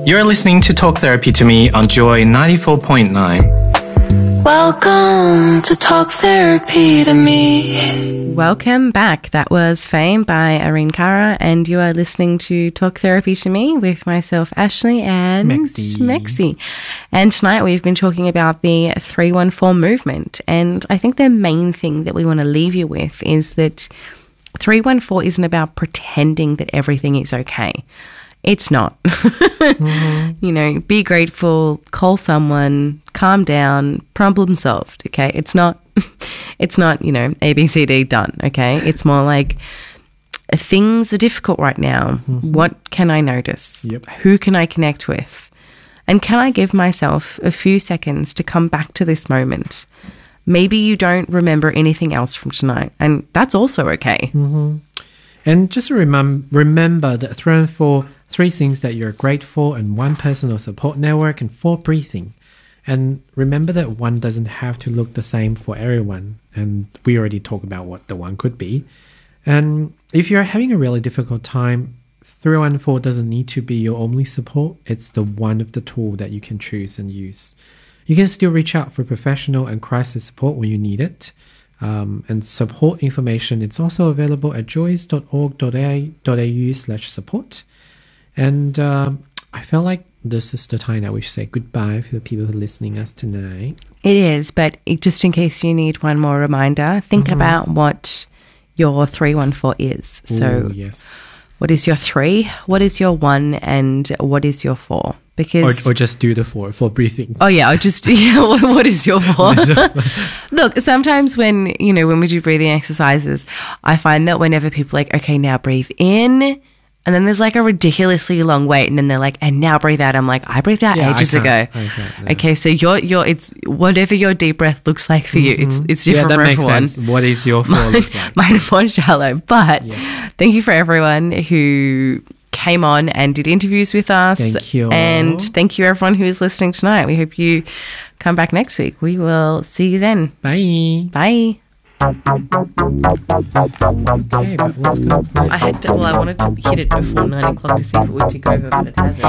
You're listening to Talk Therapy to Me on Joy 94.9. Welcome to Talk Therapy to Me. Welcome back. That was Fame by Irene Cara, and you are listening to Talk Therapy to Me with myself, Ashley, and Mexi. And tonight we've been talking about the 314 movement, and I think the main thing that we want to leave you with is that 314 isn't about pretending that everything is okay. It's not. You know, be grateful, call someone, calm down, problem solved, okay? It's not, you know, ABCD done, okay? It's more like things are difficult right now. What can I notice? Yep. Who can I connect with? And can I give myself a few seconds to come back to this moment? Maybe you don't remember anything else from tonight, and that's also okay. And just remember that 314, 3 things that you're grateful, and 1 personal support network, and 4 breathing. And remember that 1 doesn't have to look the same for everyone. And we already talked about what the 1 could be. And if you're having a really difficult time, 314 doesn't need to be your only support. It's the one of the tool that you can choose and use. You can still reach out for professional and crisis support when you need it. And support information, it's also available at joyce.org.au/support. And I felt like this is the time that we should say goodbye for the people who are listening us tonight. It is, but just in case you need one more reminder, think about what your 314 is. So Ooh, yes. What is your 3? What is your 1? And what is your 4? Because Or just do the 4 for breathing. oh yeah, what is your 4? Look, sometimes when we do breathing exercises, I find that whenever people are like, okay, now breathe in, and then there's like a ridiculously long wait, and then they're like, and now breathe out. I'm like, I breathed out ages ago. I can't, no. Okay, so your it's whatever your deep breath looks like for you. It's different that for makes everyone. sense. What is your 4 looks like? Mine are more shallow, but thank you for everyone who came on and did interviews with us. Thank you. And thank you everyone who is listening tonight. We hope you come back next week. We will see you then. Bye. Bye. Okay, but what's going to play? I wanted to hit it before 9 o'clock to see if it would tick over, but it hasn't.